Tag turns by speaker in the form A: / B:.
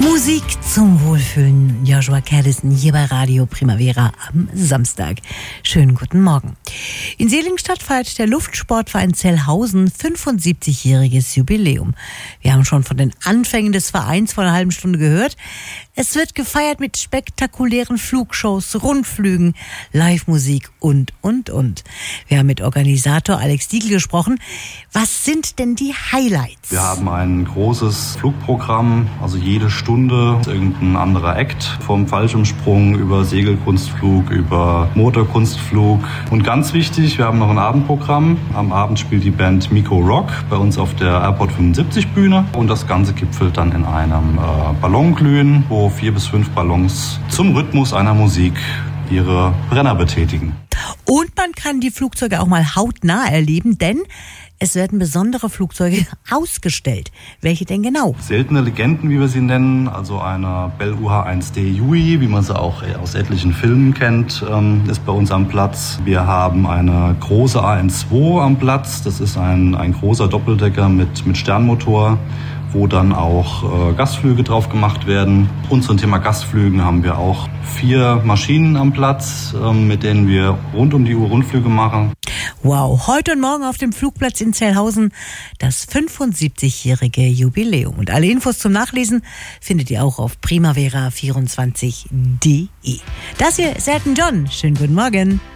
A: Musik zum Wohlfühlen. Joshua Caddison hier bei Radio Primavera am Samstag. Schönen guten Morgen. In Seligenstadt feiert der Luftsportverein Zellhausen 75-jähriges Jubiläum. Wir haben schon von den Anfängen des Vereins vor einer halben Stunde gehört. Es wird gefeiert mit spektakulären Flugshows, Rundflügen, Live-Musik und. Wir haben mit Organisator Alex Diegel gesprochen. Was sind denn die Highlights?
B: Wir haben ein großes Flugprogramm, also jede Stunde ist irgendein anderer Act. Vom Fallschirmsprung über Segelkunstflug, über Motorkunstflug. Und ganz wichtig, wir haben noch ein Abendprogramm. Am Abend spielt die Band Miko Rock bei uns auf der Airport 75 Bühne. Und das Ganze gipfelt dann in einem Ballonglühen, wo 4 bis 5 Ballons zum Rhythmus einer Musik ihre Brenner betätigen.
A: Und man kann die Flugzeuge auch mal hautnah erleben, denn es werden besondere Flugzeuge ausgestellt. Welche denn genau?
B: Seltene Legenden, wie wir sie nennen, also eine Bell UH-1D Yui, wie man sie auch aus etlichen Filmen kennt, ist bei uns am Platz. Wir haben eine große AN2 am Platz. Das ist ein großer Doppeldecker mit Sternmotor, wo dann auch Gastflüge drauf gemacht werden. Und zum Thema Gastflügen haben wir auch 4 Maschinen am Platz, mit denen wir rund um die Uhr Rundflüge machen.
A: Wow, heute und morgen auf dem Flugplatz in Zellhausen das 75-jährige Jubiläum. Und alle Infos zum Nachlesen findet ihr auch auf primavera24.de. Das hier ist Elton John. Schönen guten Morgen.